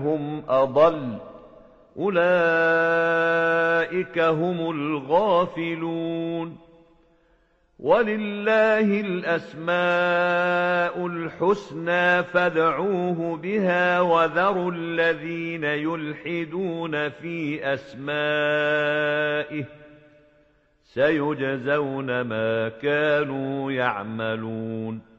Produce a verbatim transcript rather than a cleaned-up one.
هم أضل أولئك هم الغافلون ولله الأسماء الحسنى فادعوه بها وذروا الذين يلحدون في أسمائه سيجزون ما كانوا يعملون